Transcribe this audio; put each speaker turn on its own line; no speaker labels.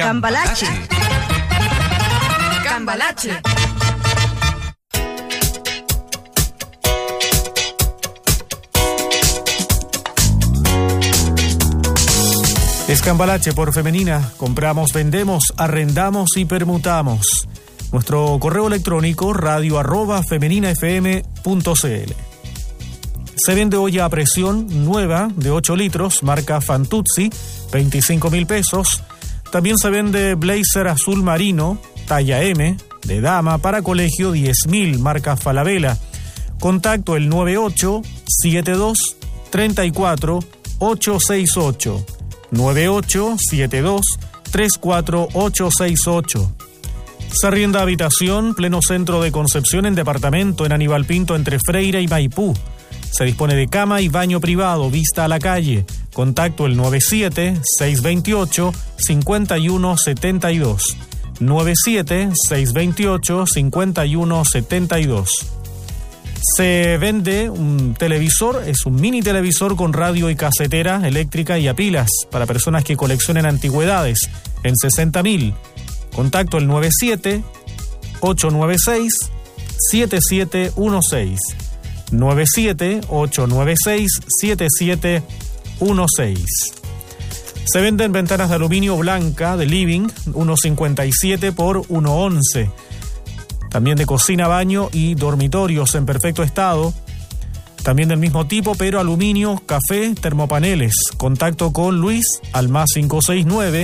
Cambalache. Cambalache.
Es Cambalache por Femenina. Compramos, vendemos, arrendamos y permutamos. Nuestro correo electrónico radio@femeninafm.cl. Se vende olla a presión nueva de 8 litros, marca Fantuzzi, 25.000 pesos. También se vende blazer azul marino, talla M, de dama, para colegio, 10.000, marca Falabella. Contacto el 9872-34-868. 9872-34-868. Se arrienda habitación, pleno centro de Concepción, en departamento, en Aníbal Pinto, entre Freira y Maipú. Se dispone de cama y baño privado, vista a la calle. Contacto el 97-628-5172. 97-628-5172. Se vende un televisor, es un mini televisor con radio y casetera eléctrica y a pilas para personas que coleccionen antigüedades, en 60.000. Contacto el 97-896-7716. 97-896-7716. Se venden ventanas de aluminio blanca de living, 1.57 por 1.11. También de cocina, baño y dormitorios en perfecto estado. También del mismo tipo, pero aluminio, café, termopaneles. Contacto con Luis al +569